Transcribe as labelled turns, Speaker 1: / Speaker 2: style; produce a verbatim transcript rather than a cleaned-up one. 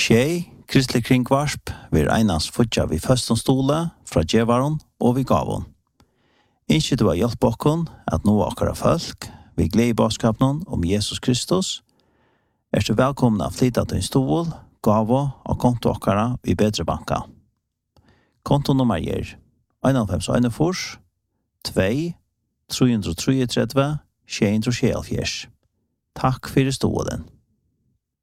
Speaker 1: Tjej, kristelig kringvarsp, vi einans futja vi førstom stole, fra djevaron og vi gavon. Innskje du har hjelp okkon at nå akkara folk, vi gleder i baskapnon om Jesus Kristus, er du velkomna flytta til en stol, gavo og konto akkara i bedre banka. Kontonummer er en fem en fors, to, tre tre tre, sju tre sju. Takk for stolen.